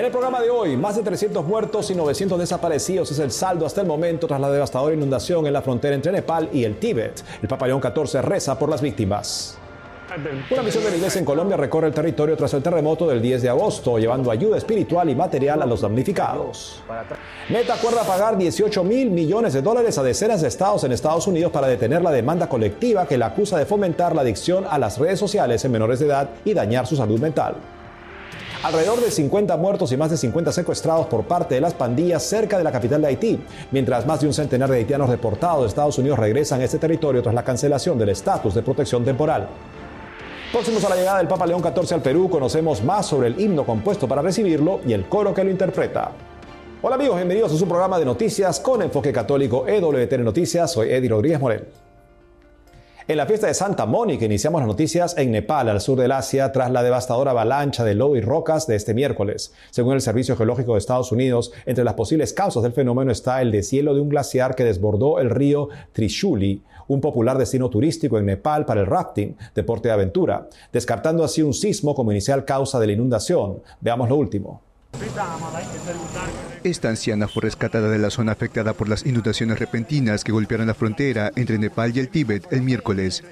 En el programa de hoy, más de 300 muertos y 900 desaparecidos es el saldo hasta el momento tras la devastadora inundación en la frontera entre Nepal y el Tíbet. El Papa León XIV reza por las víctimas. Una misión de la Iglesia en Colombia recorre el territorio tras el terremoto del 10 de agosto, llevando ayuda espiritual y material a los damnificados. Meta acuerda pagar $18 mil millones a decenas de estados en Estados Unidos para detener la demanda colectiva que la acusa de fomentar la adicción a las redes sociales en menores de edad y dañar su salud mental. Alrededor de 50 muertos y más de 50 secuestrados por parte de las pandillas cerca de la capital de Haití, mientras más de un centenar de haitianos reportados de Estados Unidos regresan a este territorio tras la cancelación del estatus de protección temporal. Próximos a la llegada del Papa León XIV al Perú, conocemos más sobre el himno compuesto para recibirlo y el coro que lo interpreta. Hola amigos, bienvenidos a su programa de noticias con enfoque católico EWTN Noticias. Soy Eddie Rodríguez Morel. En la fiesta de Santa Mónica iniciamos las noticias en Nepal, al sur del Asia, tras la devastadora avalancha de lodo y rocas de este miércoles. Según el Servicio Geológico de Estados Unidos, entre las posibles causas del fenómeno está el deshielo de un glaciar que desbordó el río Trishuli, un popular destino turístico en Nepal para el rafting, deporte de aventura, descartando así un sismo como inicial causa de la inundación. Veamos lo último. Esta anciana fue rescatada de la zona afectada por las inundaciones repentinas que golpearon la frontera entre Nepal y el Tíbet el miércoles.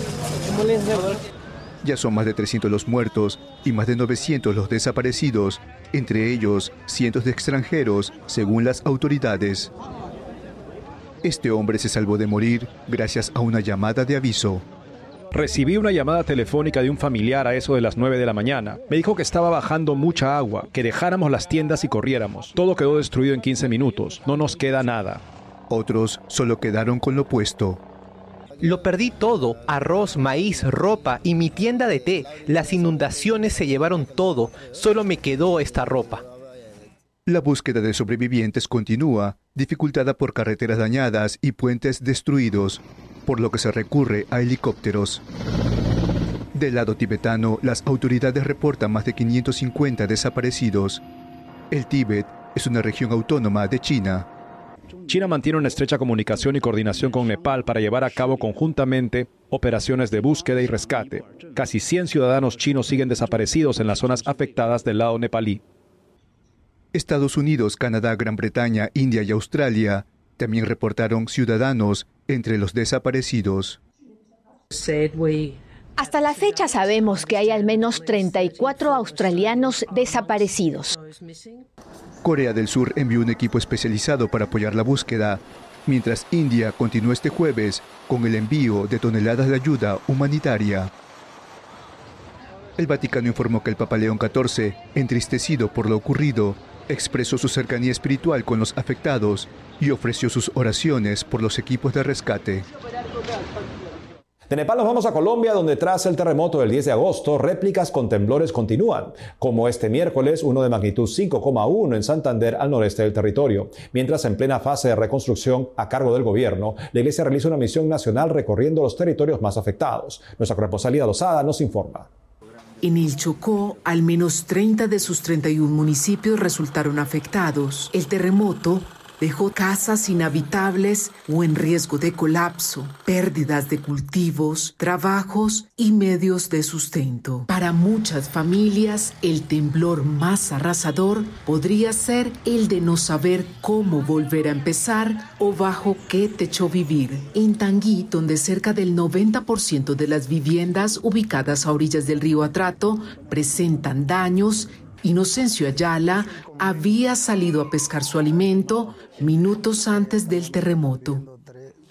Ya son más de 300 los muertos y más de 900 los desaparecidos, entre ellos cientos de extranjeros, según las autoridades. Este hombre se salvó de morir gracias a una llamada de aviso. Recibí una llamada telefónica de un familiar a eso de las 9 de la mañana. Me dijo que estaba bajando mucha agua, que dejáramos las tiendas y corriéramos. Todo quedó destruido en 15 minutos. No nos queda nada. Otros solo quedaron con lo puesto. Lo perdí todo, arroz, maíz, ropa y mi tienda de té. Las inundaciones se llevaron todo, solo me quedó esta ropa. La búsqueda de sobrevivientes continúa, dificultada por carreteras dañadas y puentes destruidos, por lo que se recurre a helicópteros. Del lado tibetano, las autoridades reportan más de 550 desaparecidos. El Tíbet es una región autónoma de China. China mantiene una estrecha comunicación y coordinación con Nepal para llevar a cabo conjuntamente operaciones de búsqueda y rescate. Casi 100 ciudadanos chinos siguen desaparecidos en las zonas afectadas del lado nepalí. Estados Unidos, Canadá, Gran Bretaña, India y Australia también reportaron ciudadanos entre los desaparecidos. Hasta la fecha sabemos que hay al menos 34 australianos desaparecidos. Corea del Sur envió un equipo especializado para apoyar la búsqueda, mientras India continuó este jueves con el envío de toneladas de ayuda humanitaria. El Vaticano informó que el Papa León XIV, entristecido por lo ocurrido, expresó su cercanía espiritual con los afectados y ofreció sus oraciones por los equipos de rescate. De Nepal nos vamos a Colombia, donde tras el terremoto del 10 de agosto, réplicas con temblores continúan, como este miércoles, uno de magnitud 5,1 en Santander, al noreste del territorio. Mientras, en plena fase de reconstrucción a cargo del gobierno, la Iglesia realiza una misión nacional recorriendo los territorios más afectados. Nuestra corresponsal Lida Lozada nos informa. En el Chocó, al menos 30 de sus 31 municipios resultaron afectados. El terremoto dejó casas inhabitables o en riesgo de colapso, pérdidas de cultivos, trabajos y medios de sustento. Para muchas familias, el temblor más arrasador podría ser el de no saber cómo volver a empezar o bajo qué techo vivir. En Tanguy, donde cerca del 90% de las viviendas ubicadas a orillas del río Atrato presentan daños, Inocencio Ayala había salido a pescar su alimento minutos antes del terremoto.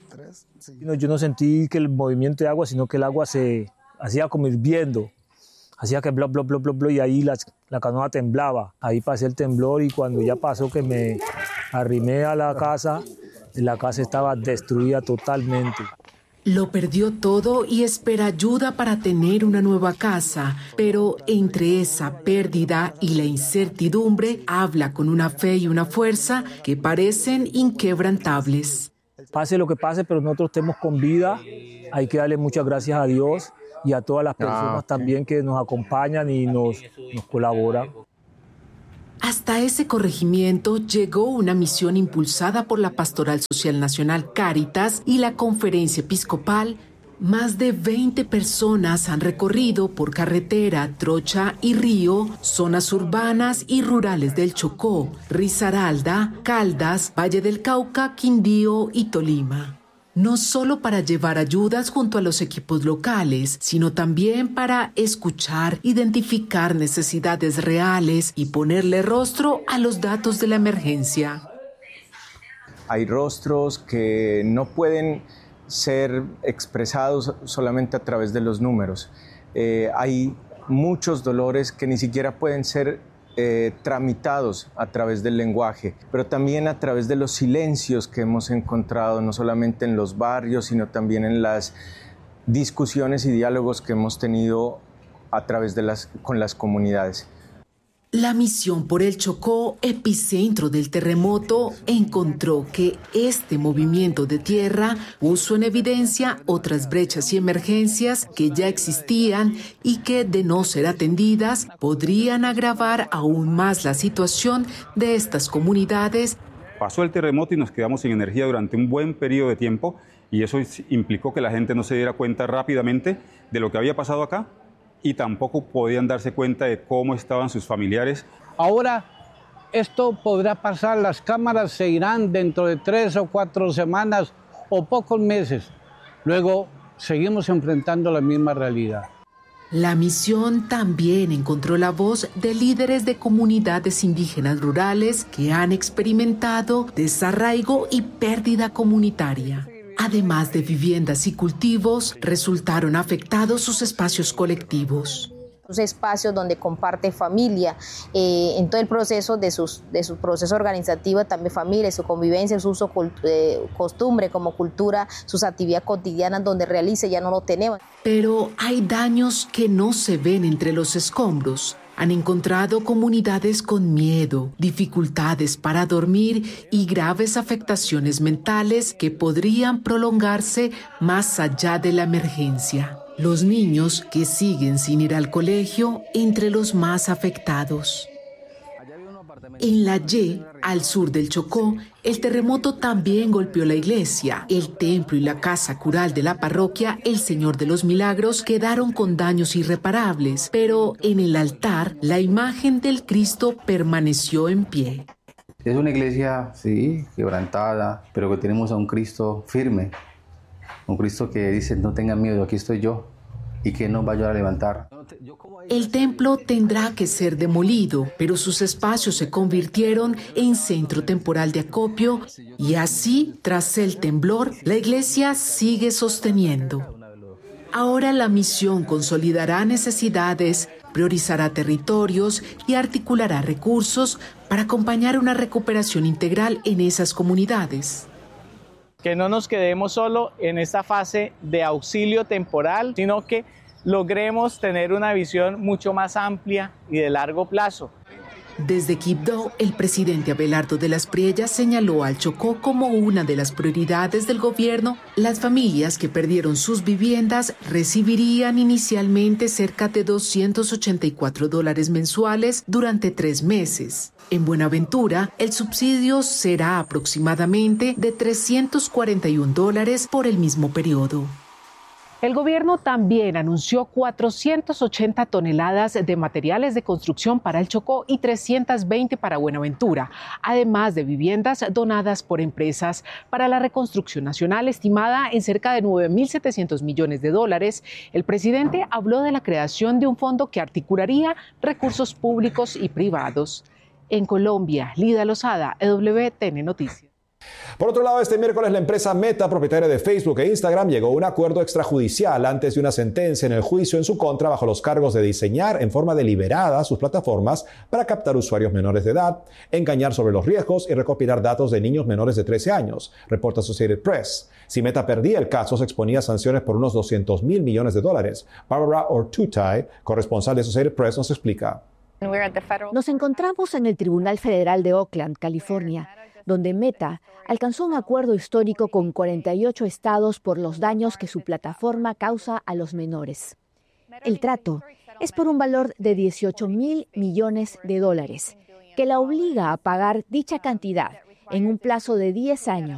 Yo no sentí que el movimiento de agua, sino que el agua se hacía como hirviendo. Hacía que bla, bla, bla, bla, bla, y ahí la canoa temblaba. Ahí pasé el temblor y cuando ya pasó que me arrimé a la casa estaba destruida totalmente. Lo perdió todo y espera ayuda para tener una nueva casa, pero entre esa pérdida y la incertidumbre habla con una fe y una fuerza que parecen inquebrantables. Pase lo que pase, pero nosotros estemos con vida, hay que darle muchas gracias a Dios y a todas las personas también que nos acompañan y nos colaboran. Hasta ese corregimiento llegó una misión impulsada por la Pastoral Social Nacional Cáritas y la Conferencia Episcopal Más de 20 personas han recorrido por carretera, trocha y río, zonas urbanas y rurales del Chocó, Risaralda, Caldas, Valle del Cauca, Quindío y Tolima. No solo para llevar ayudas junto a los equipos locales, sino también para escuchar, identificar necesidades reales y ponerle rostro a los datos de la emergencia. Hay rostros que no pueden ser expresados solamente a través de los números. Hay muchos dolores que ni siquiera pueden ser tramitados a través del lenguaje, pero también a través de los silencios que hemos encontrado, no solamente en los barrios, sino también en las discusiones y diálogos que hemos tenido a través de con las comunidades. La misión por el Chocó, epicentro del terremoto, encontró que este movimiento de tierra puso en evidencia otras brechas y emergencias que ya existían y que, de no ser atendidas, podrían agravar aún más la situación de estas comunidades. Pasó el terremoto y nos quedamos sin energía durante un buen periodo de tiempo y eso implicó que la gente no se diera cuenta rápidamente de lo que había pasado acá, y tampoco podían darse cuenta de cómo estaban sus familiares. Ahora esto podrá pasar, las cámaras se irán dentro de 3 o 4 semanas o pocos meses. Luego seguimos enfrentando la misma realidad. La misión también encontró la voz de líderes de comunidades indígenas rurales que han experimentado desarraigo y pérdida comunitaria. Además de viviendas y cultivos, resultaron afectados sus espacios colectivos. Espacios donde comparte familia en todo el proceso de su proceso organizativo, también familia, su convivencia, su uso, costumbre como cultura, sus actividades cotidianas donde realice ya no lo tenemos. Pero hay daños que no se ven entre los escombros. Han encontrado comunidades con miedo, dificultades para dormir y graves afectaciones mentales que podrían prolongarse más allá de la emergencia. Los niños que siguen sin ir al colegio entre los más afectados. En la Y, al sur del Chocó, el terremoto también golpeó la iglesia. El templo y la casa cural de la parroquia El Señor de los Milagros quedaron con daños irreparables, pero en el altar la imagen del Cristo permaneció en pie. Es una iglesia, sí, quebrantada, pero que tenemos a un Cristo firme, un Cristo que dice, no tengan miedo, aquí estoy yo, y que nos va a ayudar a levantar. El templo tendrá que ser demolido, pero sus espacios se convirtieron en centro temporal de acopio y así, tras el temblor, la iglesia sigue sosteniendo. Ahora la misión consolidará necesidades, priorizará territorios y articulará recursos para acompañar una recuperación integral en esas comunidades. Que no nos quedemos solo en esta fase de auxilio temporal, sino que logremos tener una visión mucho más amplia y de largo plazo. Desde Quibdó, el presidente Abelardo de las Priellas señaló al Chocó como una de las prioridades del gobierno. Las familias que perdieron sus viviendas recibirían inicialmente cerca de $284 mensuales durante 3 meses. En Buenaventura, el subsidio será aproximadamente de $341 por el mismo periodo. El gobierno también anunció 480 toneladas de materiales de construcción para el Chocó y 320 para Buenaventura, además de viviendas donadas por empresas para la reconstrucción nacional estimada en cerca de $9.700 millones. El presidente habló de la creación de un fondo que articularía recursos públicos y privados. En Colombia, Lida Lozada, EWTN Noticias. Por otro lado, este miércoles la empresa Meta, propietaria de Facebook e Instagram, llegó a un acuerdo extrajudicial antes de una sentencia en el juicio en su contra bajo los cargos de diseñar en forma deliberada sus plataformas para captar usuarios menores de edad, engañar sobre los riesgos y recopilar datos de niños menores de 13 años, reporta Associated Press. Si Meta perdía el caso, se exponía a sanciones por unos $200 mil millones. Barbara Ortutay, corresponsal de Associated Press, nos explica. Nos encontramos en el Tribunal Federal de Oakland, California, donde Meta alcanzó un acuerdo histórico con 48 estados por los daños que su plataforma causa a los menores. El trato es por un valor de $18.000 millones, que la obliga a pagar dicha cantidad en un plazo de 10 años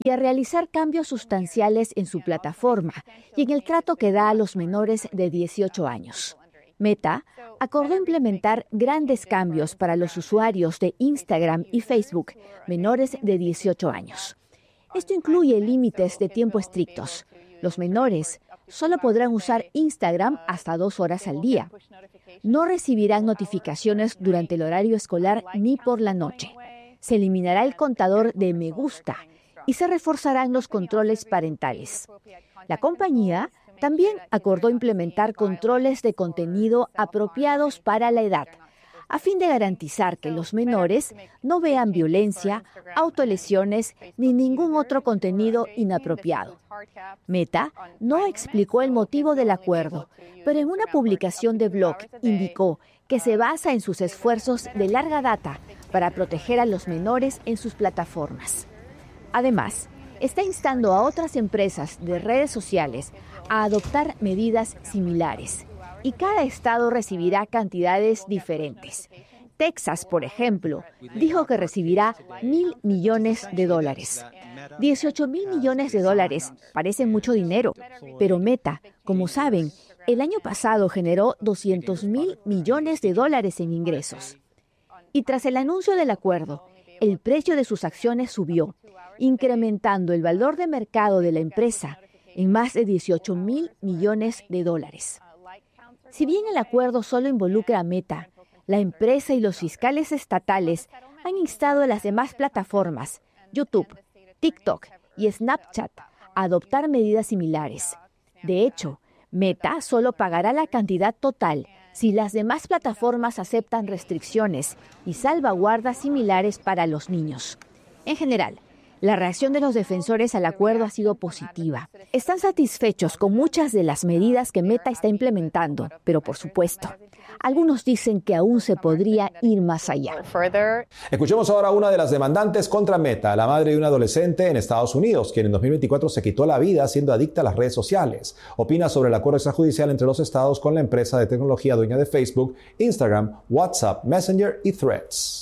y a realizar cambios sustanciales en su plataforma y en el trato que da a los menores de 18 años. Meta acordó implementar grandes cambios para los usuarios de Instagram y Facebook menores de 18 años. Esto incluye límites de tiempo estrictos. Los menores solo podrán usar Instagram hasta 2 horas al día. No recibirán notificaciones durante el horario escolar ni por la noche. Se eliminará el contador de me gusta y se reforzarán los controles parentales. La compañía también acordó implementar controles de contenido apropiados para la edad, a fin de garantizar que los menores no vean violencia, autolesiones ni ningún otro contenido inapropiado. Meta no explicó el motivo del acuerdo, pero en una publicación de blog indicó que se basa en sus esfuerzos de larga data para proteger a los menores en sus plataformas. Además, está instando a otras empresas de redes sociales a adoptar medidas similares, y cada estado recibirá cantidades diferentes. Texas, por ejemplo, dijo que recibirá $1.000 millones. $18.000 millones parece mucho dinero, pero Meta, como saben, el año pasado generó $200.000 millones en ingresos. Y tras el anuncio del acuerdo, el precio de sus acciones subió, incrementando el valor de mercado de la empresa en más de $18.000 millones. Si bien el acuerdo solo involucra a Meta, la empresa y los fiscales estatales han instado a las demás plataformas, YouTube, TikTok y Snapchat, a adoptar medidas similares. De hecho, Meta solo pagará la cantidad total si las demás plataformas aceptan restricciones y salvaguardas similares para los niños. En general, la reacción de los defensores al acuerdo ha sido positiva. Están satisfechos con muchas de las medidas que Meta está implementando, pero por supuesto, algunos dicen que aún se podría ir más allá. Escuchemos ahora a una de las demandantes contra Meta, la madre de un adolescente en Estados Unidos, quien en 2024 se quitó la vida siendo adicta a las redes sociales. Opina sobre el acuerdo extrajudicial entre los estados con la empresa de tecnología dueña de Facebook, Instagram, WhatsApp, Messenger y Threads.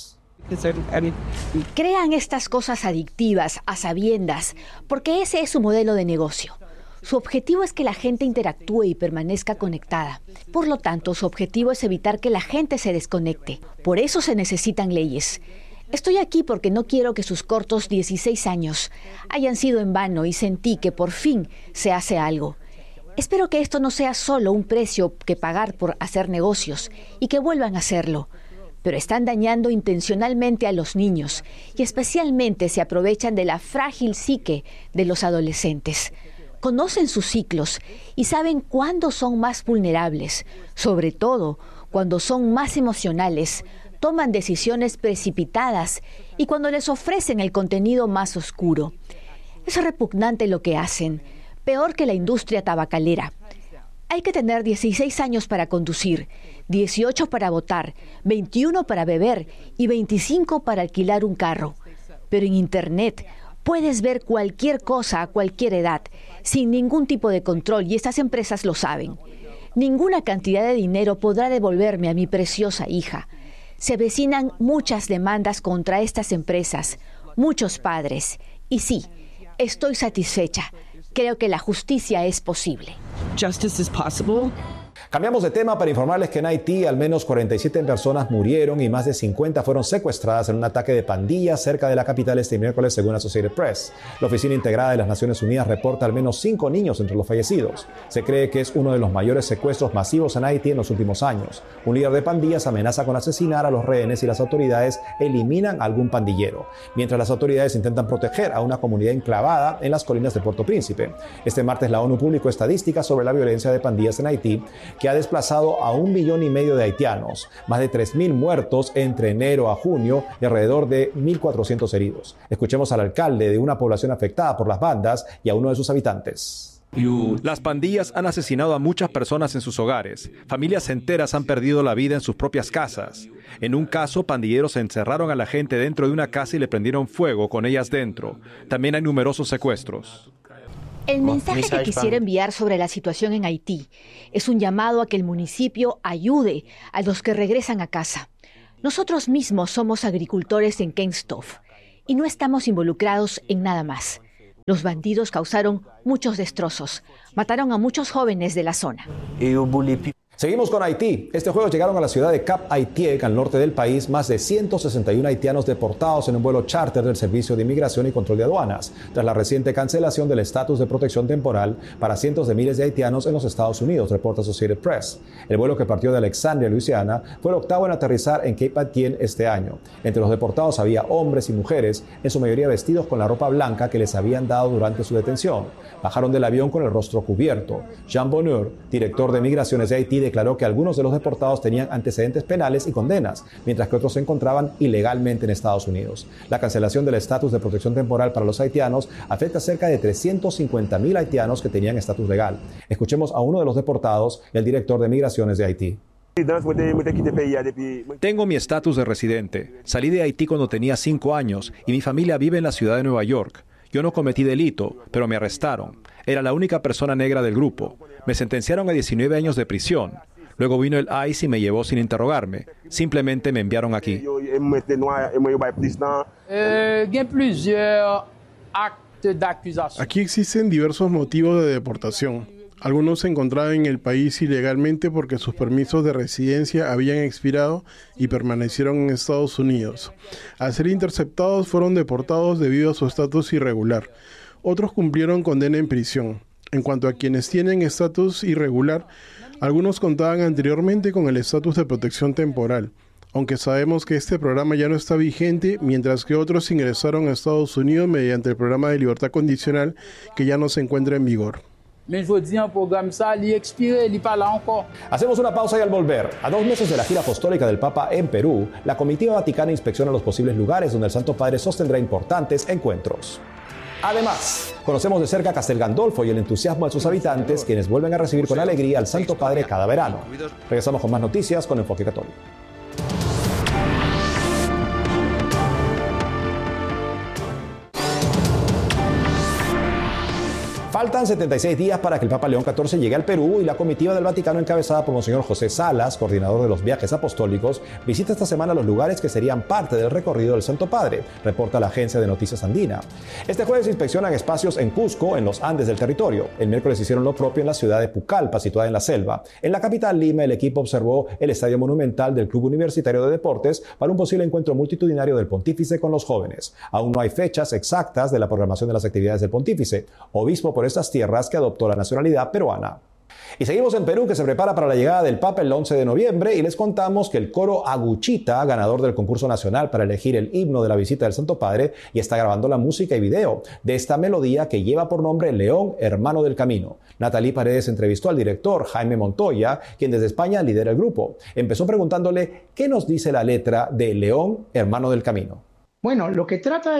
Crean estas cosas adictivas a sabiendas, porque ese es su modelo de negocio. Su objetivo es que la gente interactúe y permanezca conectada. Por lo tanto, su objetivo es evitar que la gente se desconecte. Por eso se necesitan leyes. Estoy aquí porque no quiero que sus cortos 16 años hayan sido en vano y sentí que por fin se hace algo. Espero que esto no sea solo un precio que pagar por hacer negocios y que vuelvan a hacerlo. Pero están dañando intencionalmente a los niños y especialmente se aprovechan de la frágil psique de los adolescentes. Conocen sus ciclos y saben cuándo son más vulnerables, sobre todo cuando son más emocionales, toman decisiones precipitadas y cuando les ofrecen el contenido más oscuro. Es repugnante lo que hacen, peor que la industria tabacalera. Hay que tener 16 años para conducir, 18 para votar, 21 para beber y 25 para alquilar un carro. Pero en Internet puedes ver cualquier cosa a cualquier edad, sin ningún tipo de control, y estas empresas lo saben. Ninguna cantidad de dinero podrá devolverme a mi preciosa hija. Se avecinan muchas demandas contra estas empresas, muchos padres. Y sí, estoy satisfecha. Creo que la justicia es posible. Justice is possible. Cambiamos de tema para informarles que en Haití al menos 47 personas murieron y más de 50 fueron secuestradas en un ataque de pandillas cerca de la capital este miércoles, según Associated Press. La Oficina Integrada de las Naciones Unidas reporta al menos 5 niños entre los fallecidos. Se cree que es uno de los mayores secuestros masivos en Haití en los últimos años. Un líder de pandillas amenaza con asesinar a los rehenes y las autoridades eliminan a algún pandillero, mientras las autoridades intentan proteger a una comunidad enclavada en las colinas de Puerto Príncipe. Este martes la ONU publicó estadísticas sobre la violencia de pandillas en Haití, que ha desplazado a 1,5 millones de haitianos, más de 3.000 muertos entre enero a junio y alrededor de 1.400 heridos. Escuchemos al alcalde de una población afectada por las bandas y a uno de sus habitantes. Las pandillas han asesinado a muchas personas en sus hogares. Familias enteras han perdido la vida en sus propias casas. En un caso, pandilleros encerraron a la gente dentro de una casa y le prendieron fuego con ellas dentro. También hay numerosos secuestros. El mensaje que quisiera enviar sobre la situación en Haití es un llamado a que el municipio ayude a los que regresan a casa. Nosotros mismos somos agricultores en Kengstoff y no estamos involucrados en nada más. Los bandidos causaron muchos destrozos. Mataron a muchos jóvenes de la zona. Seguimos con Haití. Este jueves llegaron a la ciudad de Cap Haitier, al norte del país, más de 161 haitianos deportados en un vuelo charter del Servicio de Inmigración y Control de Aduanas, tras la reciente cancelación del estatus de protección temporal para cientos de miles de haitianos en los Estados Unidos, reporta Associated Press. El vuelo, que partió de Alexandria, Luisiana, fue el octavo en aterrizar en Cape Haitien este año. Entre los deportados había hombres y mujeres, en su mayoría vestidos con la ropa blanca que les habían dado durante su detención. Bajaron del avión con el rostro cubierto. Jean Bonheur, director de Migraciones de Haití, declaró que algunos de los deportados tenían antecedentes penales y condenas, mientras que otros se encontraban ilegalmente en Estados Unidos. La cancelación del estatus de protección temporal para los haitianos afecta a cerca de 350,000 haitianos que tenían estatus legal. Escuchemos a uno de los deportados, el director de Migraciones de Haití. Tengo mi estatus de residente. Salí de Haití cuando tenía 5 años y mi familia vive en la ciudad de Nueva York. Yo no cometí delito, pero me arrestaron. Era la única persona negra del grupo. Me sentenciaron a 19 años de prisión. Luego vino el ICE y me llevó sin interrogarme. Simplemente me enviaron aquí. Aquí existen diversos motivos de deportación. Algunos se encontraban en el país ilegalmente porque sus permisos de residencia habían expirado y permanecieron en Estados Unidos. Al ser interceptados, fueron deportados debido a su estatus irregular. Otros cumplieron condena en prisión. En cuanto a quienes tienen estatus irregular, algunos contaban anteriormente con el estatus de protección temporal, aunque sabemos que este programa ya no está vigente, mientras que otros ingresaron a Estados Unidos mediante el programa de libertad condicional, que ya no se encuentra en vigor. Hacemos una pausa y al volver, a 2 meses de la gira apostólica del Papa en Perú, la comitiva vaticana inspecciona los posibles lugares donde el Santo Padre sostendrá importantes encuentros. Además, conocemos de cerca Castel Gandolfo y el entusiasmo de sus habitantes, quienes vuelven a recibir con alegría al Santo Padre cada verano. Regresamos con más noticias con Enfoque Católico. Faltan 76 días para que el Papa León XIV llegue al Perú y la comitiva del Vaticano, encabezada por Monseñor José Salas, coordinador de los viajes apostólicos, visita esta semana los lugares que serían parte del recorrido del Santo Padre, reporta la agencia de noticias andina. Este jueves inspeccionan espacios en Cusco, en los Andes del territorio. El miércoles hicieron lo propio en la ciudad de Pucallpa, situada en la selva. En la capital, Lima, el equipo observó el estadio monumental del Club Universitario de Deportes para un posible encuentro multitudinario del pontífice con los jóvenes. Aún no hay fechas exactas de la programación de las actividades del pontífice, obispo por estas tierras que adoptó la nacionalidad peruana. Y seguimos en Perú, que se prepara para la llegada del Papa el 11 de noviembre, y les contamos que el coro Aguchita, ganador del concurso nacional para elegir el himno de la visita del Santo Padre, y está grabando la música y video de esta melodía que lleva por nombre León, Hermano del Camino. Natalie Paredes entrevistó al director Jaime Montoya, quien desde España lidera el grupo. Empezó preguntándole qué nos dice la letra de León, Hermano del Camino. Bueno, lo que trata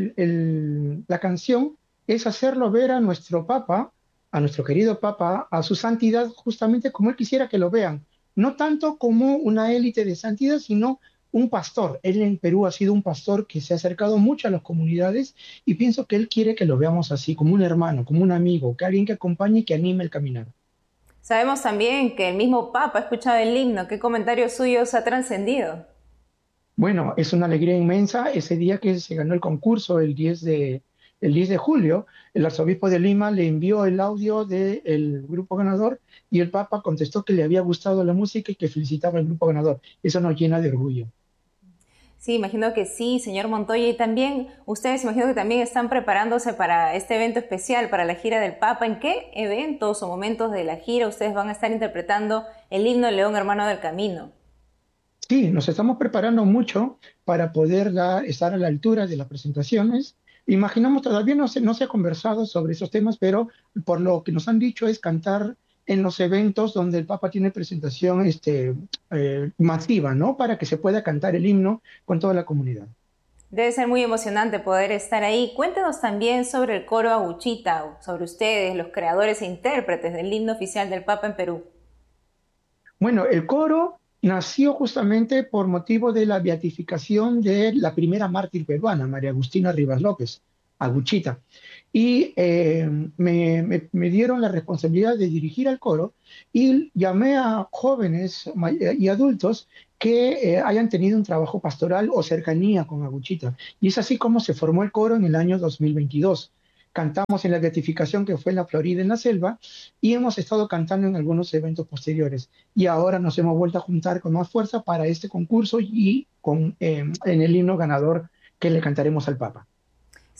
la canción es hacerlo ver a nuestro Papa, a nuestro querido Papa, a su santidad, justamente como él quisiera que lo vean. No tanto como una élite de santidad, sino un pastor. Él en Perú ha sido un pastor que se ha acercado mucho a las comunidades, y pienso que él quiere que lo veamos así, como un hermano, como un amigo, que alguien que acompañe y que anime el caminar. Sabemos también que el mismo Papa ha escuchado el himno. ¿Qué comentarios suyos ha trascendido? Bueno, es una alegría inmensa. Ese día que se ganó el concurso, el 10 de julio, el arzobispo de Lima le envió el audio del grupo ganador, y el Papa contestó que le había gustado la música y que felicitaba al grupo ganador. Eso nos llena de orgullo. Sí, imagino que sí, señor Montoya. Y también ustedes, imagino que también están preparándose para este evento especial, para la gira del Papa. ¿En qué eventos o momentos de la gira ustedes van a estar interpretando el himno León, Hermano del Camino? Sí, nos estamos preparando mucho para poder estar a la altura de las presentaciones. Imaginamos, todavía no se ha conversado sobre esos temas, pero por lo que nos han dicho es cantar en los eventos donde el Papa tiene presentación masiva, ¿no? Para que se pueda cantar el himno con toda la comunidad. Debe ser muy emocionante poder estar ahí. Cuéntenos también sobre el coro Aguchita, sobre ustedes, los creadores e intérpretes del himno oficial del Papa en Perú. Bueno, el coro nació justamente por motivo de la beatificación de la primera mártir peruana, María Agustina Rivas López, Aguchita. Y me dieron la responsabilidad de dirigir al coro, y llamé a jóvenes y adultos que hayan tenido un trabajo pastoral o cercanía con Aguchita. Y es así como se formó el coro en el año 2022. cantamos en la beatificación que fue en la Florida, en la selva, y hemos estado cantando en algunos eventos posteriores. Y ahora nos hemos vuelto a juntar con más fuerza para este concurso y en el himno ganador que le cantaremos al Papa.